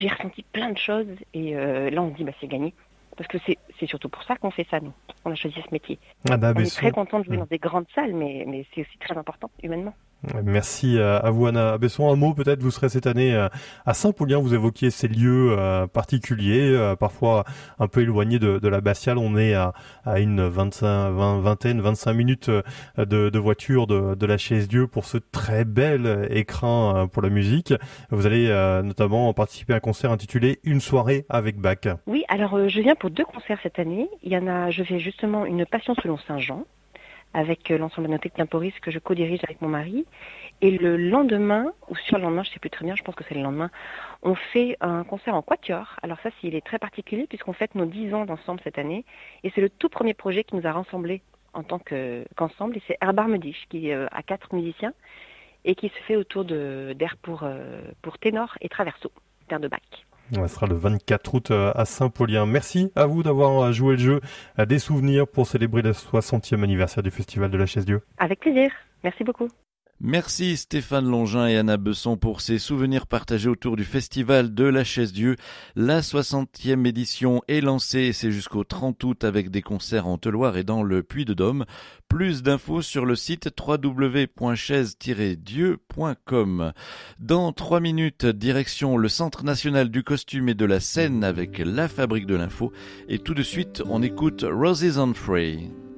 j'ai ressenti plein de choses et là on se dit c'est gagné. Parce que c'est surtout pour ça qu'on fait ça, nous. On a choisi ce métier. Anna On est très Besson. content de jouer dans des grandes salles, mais c'est aussi très important, humainement. Merci à vous Anna Besson. Un mot peut-être, vous serez cette année à Saint-Paulien, vous évoquiez ces lieux particuliers, parfois un peu éloignés de l'abbatiale. On est à une vingtaine, 25 minutes de voiture de la Chaise-Dieu pour ce très bel écrin pour la musique. Vous allez notamment participer à un concert intitulé Une soirée avec Bach. Oui, alors je viens pour 2 concerts cette année. Je fais justement une Passion selon Saint Jean, avec l'ensemble Anothèque Temporis que je co-dirige avec mon mari. Et le lendemain, ou sur le lendemain, je ne sais plus très bien, je pense que c'est le lendemain, on fait un concert en quatuor. Alors ça, il est très particulier puisqu'on fête nos 10 ans d'ensemble cette année. Et c'est le tout premier projet qui nous a rassemblés en tant qu'ensemble. Et c'est Herbar Medisch qui a 4 musiciens et qui se fait autour d'air pour ténor et traverso, d'air de Bach. Ça sera le 24 août à Saint-Paulien. Merci à vous d'avoir joué le jeu des souvenirs pour célébrer le 60e anniversaire du Festival de la Chaise-Dieu. Avec plaisir. Merci beaucoup. Merci Stéphane Longin et Anna Besson pour ces souvenirs partagés autour du Festival de la Chaise-Dieu. La 60e édition est lancée et c'est jusqu'au 30 août avec des concerts en Theloire et dans le Puy-de-Dôme. Plus d'infos sur le site www.chaise-dieu.com. Dans 3 minutes, direction le Centre national du costume et de la scène avec la Fabrique de l'info. Et tout de suite, on écoute Roses on Frey.